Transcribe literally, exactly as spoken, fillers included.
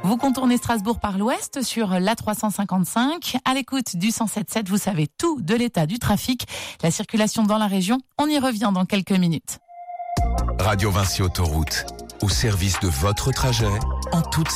Vous contournez Strasbourg par l'ouest sur l'A trois cent cinquante-cinq. À l'écoute du cent sept virgule sept, vous savez tout de l'état du trafic, la circulation dans la région. On y revient dans quelques minutes. Radio Vinci Autoroute, au service de votre trajet, en toute